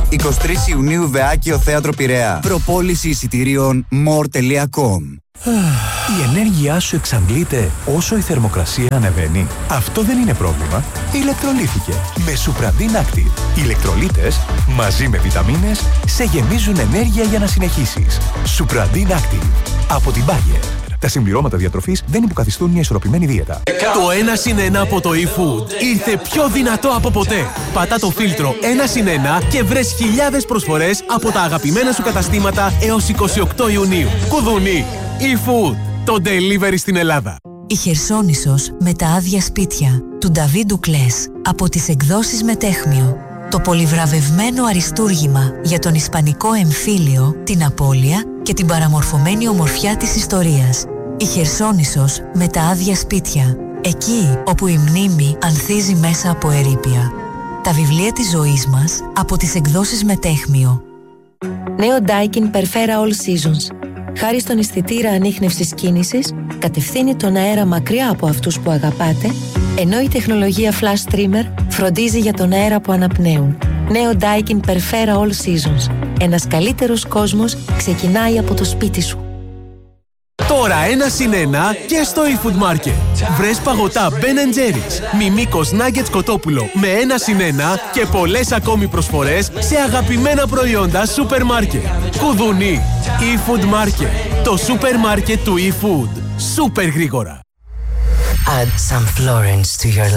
23 Ιουνίου Βεάκιο Θέατρο Πειραιά. Προπόληση εισιτηρίων more.com. Η ενέργειά σου εξαντλείται όσο η θερμοκρασία ανεβαίνει. Αυτό δεν είναι πρόβλημα. Ηλεκτρολύθηκε με Supradin Active. Οι ηλεκτρολίτες μαζί με βιταμίνες σε γεμίζουν ενέργεια για να συνεχίσεις. Supradin Active από την Bayer. Τα συμπληρώματα διατροφής δεν υποκαθιστούν μια ισορροπημένη δίαιτα. Το 1+1 από το eFood ήρθε πιο δυνατό από ποτέ. Πατά το φίλτρο 1+1 και βρες χιλιάδες προσφορές από τα αγαπημένα σου καταστήματα έως 28 Ιουνίου. Κουδουνί! eFood, το delivery στην Ελλάδα. Η Χερσόνησος με τα άδεια σπίτια του Νταβίν Ντουκλές από τις εκδόσεις Μετέχμιο. Το πολυβραβευμένο αριστούργημα για τον ισπανικό εμφύλιο, την απώλεια και την παραμορφωμένη ομορφιά της ιστορίας. Η Χερσόνησος με τα άδεια σπίτια. Εκεί όπου η μνήμη ανθίζει μέσα από ερείπια. Τα βιβλία της ζωής μας από τις εκδόσεις Μετέχμιο. Νέο Daikin Perfera All Seasons. Χάρη στον αισθητήρα ανίχνευσης κίνησης, κατευθύνει τον αέρα μακριά από αυτούς που αγαπάτε, ενώ η τεχνολογία Flash Trimmer φροντίζει για τον αέρα που αναπνέουν. Νέο Daikin Perfera All Seasons. Ένας καλύτερος κόσμος ξεκινάει από το σπίτι σου. Τώρα 1+1 και στο eFood Market. Βρες παγωτά Ben & Jerry's, Μιμίκος Nuggets Κοτόπουλο με 1+1 και πολλές ακόμη προσφορές σε αγαπημένα προϊόντα σούπερ μάρκετ. Κουδουνί, eFood Market, το σούπερ μάρκετ του eFood. Σούπερ γρήγορα. Add some Florence to your life.